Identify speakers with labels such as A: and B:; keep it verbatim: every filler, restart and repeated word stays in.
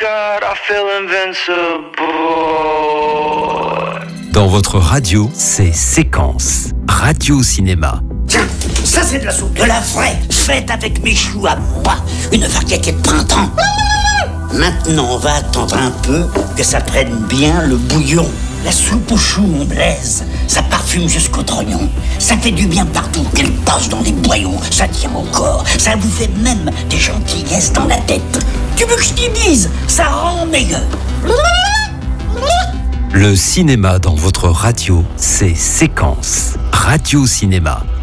A: God, I feel invincible.
B: Dans votre radio, c'est Séquence. Radio Cinéma.
C: Tiens, ça c'est de la soupe, de la vraie, faite avec mes choux à moi. Une variété de printemps. Maintenant, on va attendre un peu que ça prenne bien le bouillon. La soupe aux choux, mon Blaise, ça parfume jusqu'au trognon. Ça fait du bien partout, qu'elle passe dans les boyaux. Ça tient au corps, ça vous fait même des gentillesses dans la tête. Tu veux que je t'y dise? Ça rend meilleur.
B: Le cinéma dans votre radio, c'est Séquence. Radio Cinéma.